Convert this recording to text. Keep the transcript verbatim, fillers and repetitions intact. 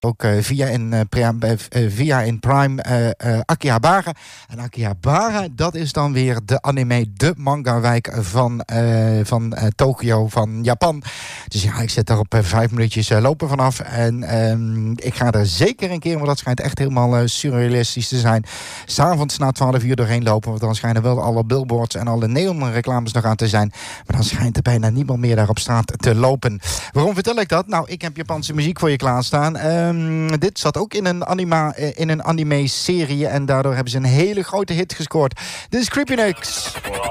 ook uh, via, in, uh, pre- uh, via in Prime uh, uh, Akihabara. En Akihabara, dat is dan weer de anime, de manga-wijk van, uh, van uh, Tokio, van Japan. Dus ja, ik zit daar op uh, vijf minuutjes uh, lopen vanaf. En um, ik ga er zeker een keer, want dat schijnt echt helemaal uh, surrealistisch te zijn. 'S Avonds na twaalf uur doorheen lopen, want dan schijnen wel alle billboards en alle neonreclames nog aan te zijn. Maar dan schijnt er bijna niemand meer daar op straat te lopen. Waarom vertel ik dat? Nou, ik heb Japanse muziek voor je klaarstaan. Um, dit zat ook in een, anima, in een anime-serie en daardoor hebben ze een hele grote hit gescoord. Dit is Creepy Nix.